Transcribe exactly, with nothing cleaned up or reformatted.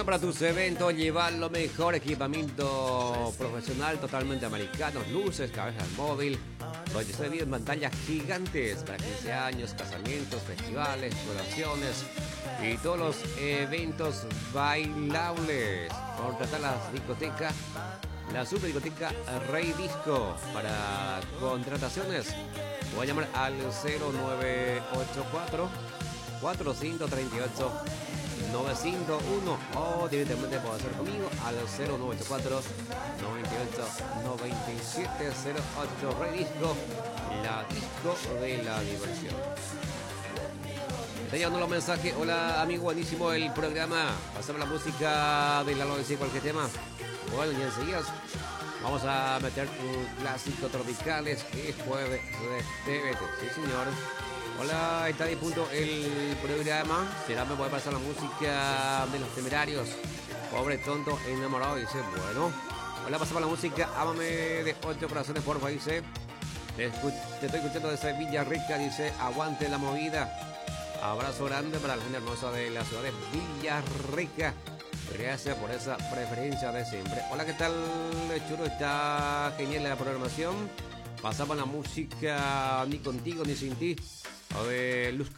para tus eventos, llevar lo mejor equipamiento profesional, totalmente americanos, luces, cabezas móvil, proyección de video en pantallas gigantes para quince años, casamientos, festivales, colaboraciones y todos los eventos bailables. Contratar la discoteca, la super discoteca Rey Disco. Para contrataciones, voy a llamar al cero nueve ocho cuatro, cuatro cinco tres ocho, nueve cinco uno o directamente puede hacer conmigo al cero nueve ocho cuatro, nueve ocho, nueve siete cero ocho. Rey Disco, la disco de la diversión. Está llegando los mensajes. Hola amigo, buenísimo el programa. Pasamos la música de Lalo, decir cualquier tema. Bueno, y enseguida vamos a meter un clásico tropicales que es jueves de T V T. Sí señor. Hola, está ahí punto el programa. Será me puede pasar la música de los Temerarios. Pobre tonto enamorado, dice. Bueno, hola, pasamos la música. Ámame de ocho corazones, por favor, dice. Te, escu- te estoy escuchando desde Villarrica, dice. Aguante la movida. Abrazo grande para la gente hermosa de la ciudad de Villarrica. Gracias por esa preferencia de siempre. Hola, ¿qué tal, chulo? Está genial la programación. Pasamos la música Ni contigo ni sin ti. A ver, Luz